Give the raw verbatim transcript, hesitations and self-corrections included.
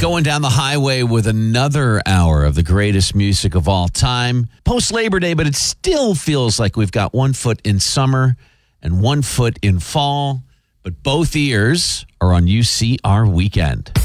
Going down the highway with another hour of the greatest music of all time. Post-Labor Day, but it still feels like we've got one foot in summer and one foot in fall. But both ears are on U C R Weekend.